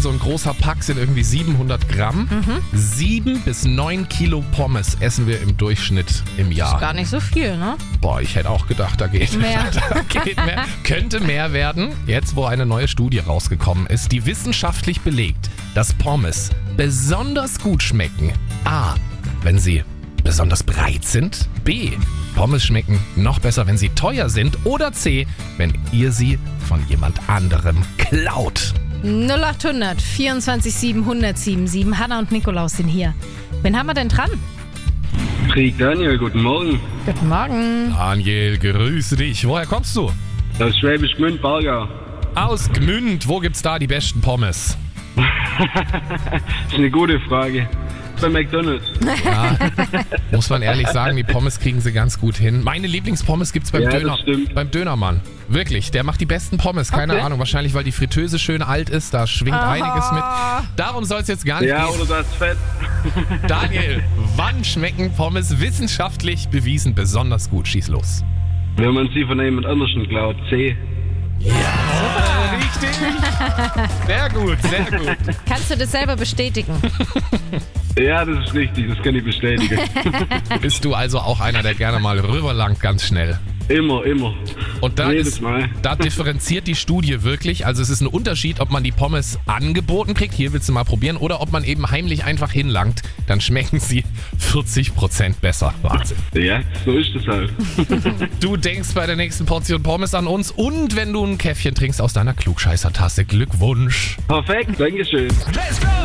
so ein großer Pack sind irgendwie 700 Gramm. 7 bis 9 Kilo Pommes essen wir im Durchschnitt im Jahr. Gar nicht so viel, ne? Boah, ich hätte auch gedacht, da geht Mehr. da geht mehr. Könnte mehr werden, jetzt wo eine neue Studie rausgekommen ist, die wissenschaftlich belegt, dass Pommes besonders gut schmecken. A, wenn sie besonders breit sind. B, Pommes schmecken noch besser, wenn sie teuer sind. Oder C, wenn ihr sie von jemand anderem klaut. 0800 24 700 Hanna und Nikolaus sind hier. Wen haben wir denn dran? Krieg Daniel, guten Morgen. Guten Morgen. Daniel, grüße dich. Woher kommst du? Das Schwäbisch Gmünd, Bargau. Aus Gmünd. Wo gibt's da die besten Pommes? Das ist eine gute Frage. Bei McDonald's. Ja, muss man ehrlich sagen, die Pommes kriegen sie ganz gut hin. Meine Lieblingspommes gibt's beim Ja, das Döner, stimmt. beim Dönermann. Wirklich, der macht die besten Pommes. Keine Okay. Ahnung, wahrscheinlich, weil die Fritteuse schön alt ist. Da schwingt einiges mit. Darum soll es jetzt gar nicht Ja, gehen. oder das Fett. Daniel, wann schmecken Pommes wissenschaftlich bewiesen besonders gut? Schieß los. Wenn man sie von jemand anderem klaut. C. Richtig. Sehr gut, sehr gut. Kannst du das selber bestätigen? Ja, das ist richtig, das kann ich bestätigen. Bist du also auch einer, der gerne mal rüberlangt, ganz schnell? Immer. Und da, Jedes Mal. da differenziert die Studie wirklich. Also es ist ein Unterschied, ob man die Pommes angeboten kriegt, hier willst du mal probieren, oder ob man eben heimlich einfach hinlangt. Dann schmecken sie 40% besser. Wahnsinn. Ja, so ist es halt. Du denkst bei der nächsten Portion Pommes an uns und wenn du ein Käffchen trinkst aus deiner Klugscheißer-Tasse. Glückwunsch. Perfekt, Dankeschön.